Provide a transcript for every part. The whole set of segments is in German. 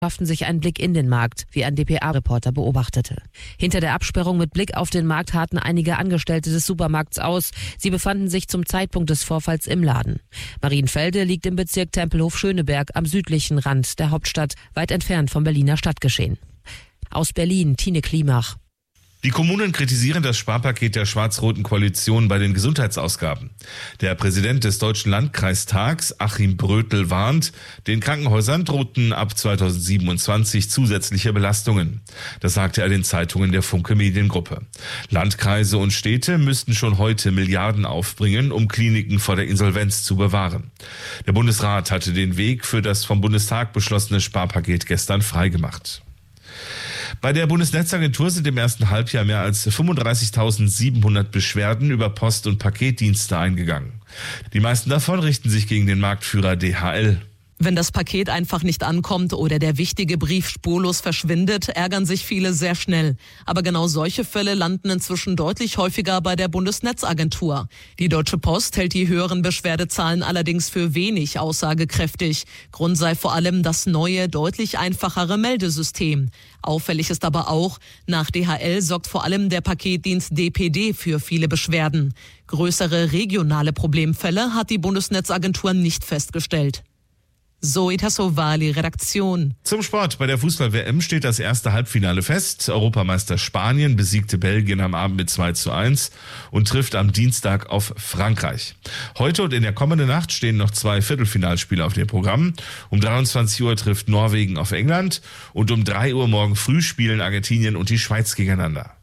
schafften sich einen Blick in den Markt, wie ein dpa-Reporter beobachtete. Hinter der Absperrung mit Blick auf den Markt harrten einige Angestellte des Supermarkts aus. Sie befanden sich zum Zeitpunkt des Vorfalls im Laden. Marienfelde liegt im Bezirk Tempelhof-Schöneberg am südlichen Rand der Hauptstadt, weit entfernt vom Berliner Stadtgeschehen. Aus Berlin, Tine Klimach. Die Kommunen kritisieren das Sparpaket der schwarz-roten Koalition bei den Gesundheitsausgaben. Der Präsident des Deutschen Landkreistags, Achim Brötel, warnt, den Krankenhäusern drohten ab 2027 zusätzliche Belastungen. Das sagte er den Zeitungen der Funke Mediengruppe. Landkreise und Städte müssten schon heute Milliarden aufbringen, um Kliniken vor der Insolvenz zu bewahren. Der Bundesrat hatte den Weg für das vom Bundestag beschlossene Sparpaket gestern freigemacht. Bei der Bundesnetzagentur sind im ersten Halbjahr mehr als 35.700 Beschwerden über Post- und Paketdienste eingegangen. Die meisten davon richten sich gegen den Marktführer DHL. Wenn das Paket einfach nicht ankommt oder der wichtige Brief spurlos verschwindet, ärgern sich viele sehr schnell. Aber genau solche Fälle landen inzwischen deutlich häufiger bei der Bundesnetzagentur. Die Deutsche Post hält die höheren Beschwerdezahlen allerdings für wenig aussagekräftig. Grund sei vor allem das neue, deutlich einfachere Meldesystem. Auffällig ist aber auch, nach DHL sorgt vor allem der Paketdienst DPD für viele Beschwerden. Größere regionale Problemfälle hat die Bundesnetzagentur nicht festgestellt. Zoe Tassovali, Redaktion. Zum Sport. Bei der Fußball-WM steht das erste Halbfinale fest. Europameister Spanien besiegte Belgien am Abend mit 2:1 und trifft am Dienstag auf Frankreich. Heute und in der kommenden Nacht stehen noch 2 Viertelfinalspiele auf dem Programm. Um 23 Uhr trifft Norwegen auf England und um 3 Uhr morgen früh spielen Argentinien und die Schweiz gegeneinander.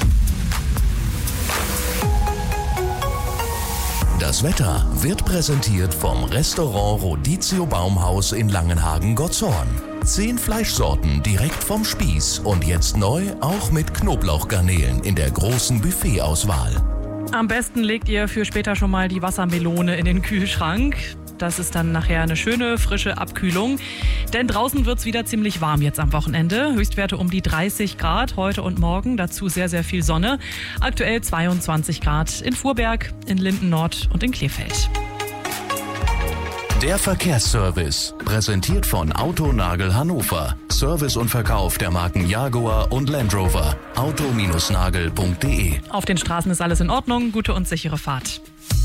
Das Wetter wird präsentiert vom Restaurant Rodizio Baumhaus in Langenhagen-Gottshorn. 10 Fleischsorten direkt vom Spieß und jetzt neu auch mit Knoblauchgarnelen in der großen Buffetauswahl. Am besten legt ihr für später schon mal die Wassermelone in den Kühlschrank. Das ist dann nachher eine schöne, frische Abkühlung. Denn draußen wird es wieder ziemlich warm jetzt am Wochenende. Höchstwerte um die 30 Grad heute und morgen. Dazu sehr, sehr viel Sonne. Aktuell 22 Grad in Fuhrberg, in Linden Nord und in Krefeld. Der Verkehrsservice, präsentiert von Autonagel Hannover. Service und Verkauf der Marken Jaguar und Land Rover. auto-nagel.de. Auf den Straßen ist alles in Ordnung. Gute und sichere Fahrt.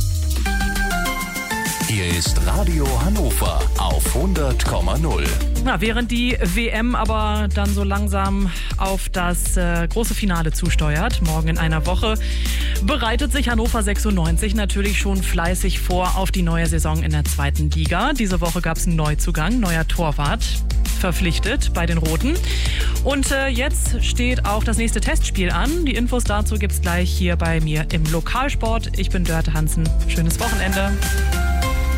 Hier ist Radio Hannover auf 100,0. Ja, während die WM aber dann so langsam auf das große Finale zusteuert, morgen in einer Woche, bereitet sich Hannover 96 natürlich schon fleißig vor auf die neue Saison in der 2. Liga. Diese Woche gab es einen Neuzugang, neuer Torwart, verpflichtet bei den Roten. Und jetzt steht auch das nächste Testspiel an. Die Infos dazu gibt's gleich hier bei mir im Lokalsport. Ich bin Dörte Hansen. Schönes Wochenende.